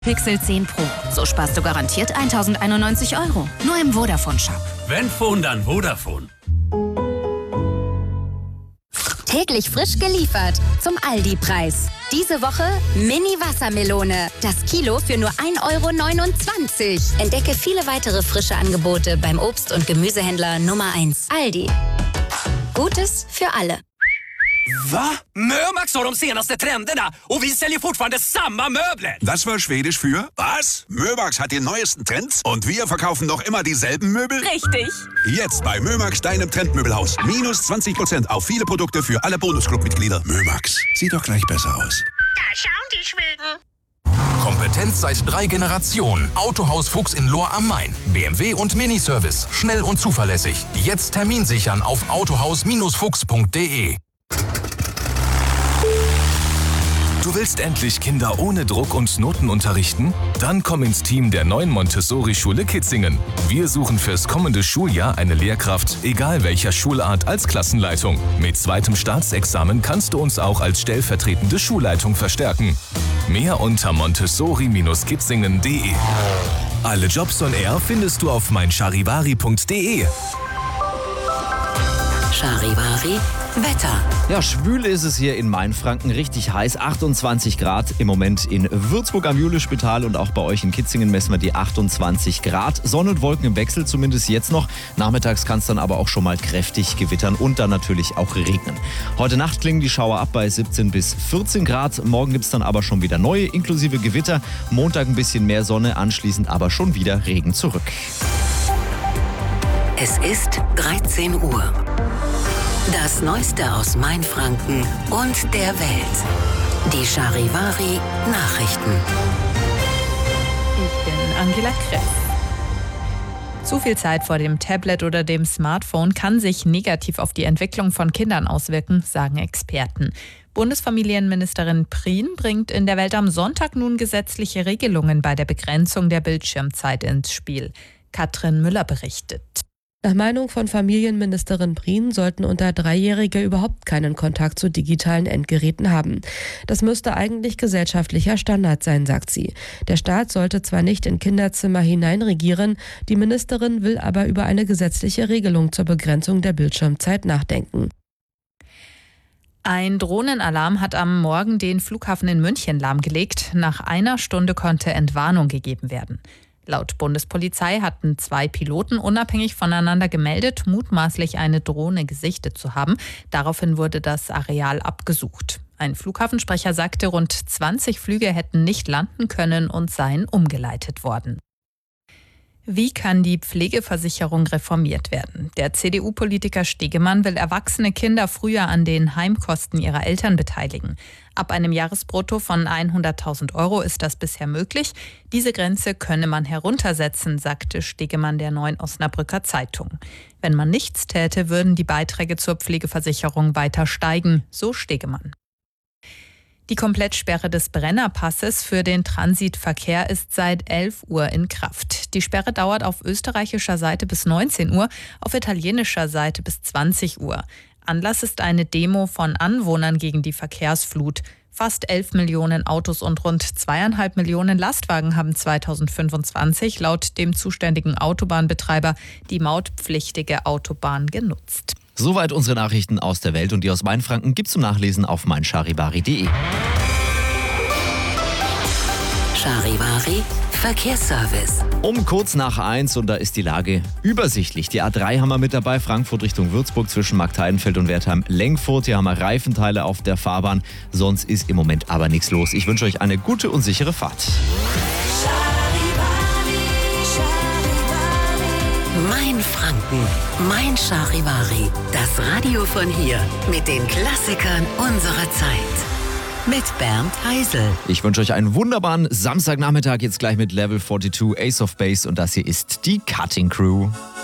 Pixel 10 Pro. So sparst du garantiert 1.091 €. Nur im Vodafone-Shop. Wenn Phone, dann Vodafone. Täglich frisch geliefert zum Aldi-Preis. Diese Woche Mini-Wassermelone. Das Kilo für nur 1,29 €. Entdecke viele weitere frische Angebote beim Obst- und Gemüsehändler Nummer 1. Aldi. Gutes für alle. Va? Mömax har de senaste trenderna och vi säljer fortfarande samma möbler. Das war Schwedisch für was? Mömax hat die neuesten Trends und wir verkaufen noch immer dieselben Möbel? Richtig. Jetzt bei Mömax, deinem Trendmöbelhaus. Minus 20% auf viele Produkte für alle Bonusclub-Mitglieder. Mömax, sieht doch gleich besser aus. Da schauen die Schweden. Kompetenz seit 3 Generationen. Autohaus Fuchs in Lohr am Main. BMW und Miniservice. Schnell und zuverlässig. Jetzt Termin sichern auf autohaus-fuchs.de. Du willst endlich Kinder ohne Druck und Noten unterrichten? Dann komm ins Team der neuen Montessori-Schule Kitzingen. Wir suchen fürs kommende Schuljahr eine Lehrkraft, egal welcher Schulart, als Klassenleitung. Mit zweitem Staatsexamen kannst du uns auch als stellvertretende Schulleitung verstärken. Mehr unter montessori-kitzingen.de. Alle Jobs on Air findest du auf meincharivari.de. Charivari Wetter. Ja, schwül ist es hier in Mainfranken, richtig heiß, 28 Grad im Moment in Würzburg am Julius-Spital und auch bei euch in Kitzingen messen wir die 28 Grad. Sonne und Wolken im Wechsel, zumindest jetzt noch. Nachmittags kann es dann aber auch schon mal kräftig gewittern und dann natürlich auch regnen. Heute Nacht klingen die Schauer ab bei 17 bis 14 Grad. Morgen gibt es dann aber schon wieder neue, inklusive Gewitter. Montag ein bisschen mehr Sonne, anschließend aber schon wieder Regen zurück. Es ist 13 Uhr. Das Neueste aus Mainfranken und der Welt. Die Charivari Nachrichten. Ich bin Angela Kreff. Zu viel Zeit vor dem Tablet oder dem Smartphone kann sich negativ auf die Entwicklung von Kindern auswirken, sagen Experten. Bundesfamilienministerin Prien bringt in der Welt am Sonntag nun gesetzliche Regelungen bei der Begrenzung der Bildschirmzeit ins Spiel. Katrin Müller berichtet. Nach Meinung von Familienministerin Prien sollten unter Dreijährige überhaupt keinen Kontakt zu digitalen Endgeräten haben. Das müsste eigentlich gesellschaftlicher Standard sein, sagt sie. Der Staat sollte zwar nicht in Kinderzimmer hineinregieren, die Ministerin will aber über eine gesetzliche Regelung zur Begrenzung der Bildschirmzeit nachdenken. Ein Drohnenalarm hat am Morgen den Flughafen in München lahmgelegt. Nach einer Stunde konnte Entwarnung gegeben werden. Laut Bundespolizei hatten 2 Piloten unabhängig voneinander gemeldet, mutmaßlich eine Drohne gesichtet zu haben. Daraufhin wurde das Areal abgesucht. Ein Flughafensprecher sagte, rund 20 Flüge hätten nicht landen können und seien umgeleitet worden. Wie kann die Pflegeversicherung reformiert werden? Der CDU-Politiker Stegemann will erwachsene Kinder früher an den Heimkosten ihrer Eltern beteiligen. Ab einem Jahresbrutto von 100.000 € ist das bisher möglich. Diese Grenze könne man heruntersetzen, sagte Stegemann der Neuen Osnabrücker Zeitung. Wenn man nichts täte, würden die Beiträge zur Pflegeversicherung weiter steigen, so Stegemann. Die Komplettsperre des Brennerpasses für den Transitverkehr ist seit 11 Uhr in Kraft. Die Sperre dauert auf österreichischer Seite bis 19 Uhr, auf italienischer Seite bis 20 Uhr. Anlass ist eine Demo von Anwohnern gegen die Verkehrsflut. Fast 11 Millionen Autos und rund 2,5 Millionen Lastwagen haben 2025 laut dem zuständigen Autobahnbetreiber die mautpflichtige Autobahn genutzt. Soweit unsere Nachrichten aus der Welt und die aus Mainfranken gibt's zum Nachlesen auf meincharivari.de. Charivari Verkehrsservice. Um kurz nach 1 und da ist die Lage übersichtlich. Die A3 haben wir mit dabei, Frankfurt Richtung Würzburg zwischen Marktheidenfeld und Wertheim-Lengfurt. Hier haben wir Reifenteile auf der Fahrbahn, sonst ist im Moment aber nichts los. Ich wünsche euch eine gute und sichere Fahrt. Mainfranken, mein Charivari. Das Radio von hier mit den Klassikern unserer Zeit. Mit Bernd Heisel. Ich wünsche euch einen wunderbaren Samstagnachmittag, jetzt gleich mit Level 42 Ace of Base und das hier ist die Cutting Crew.